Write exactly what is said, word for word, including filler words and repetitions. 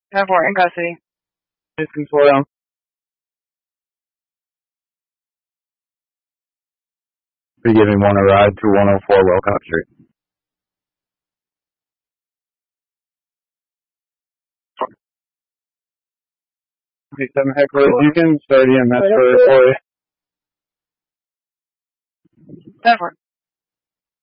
ten four in custody. Please can slow down. Be giving one a ride to one oh four Wilcox Street. seven Heckler, you can start E M S for for you. ten four.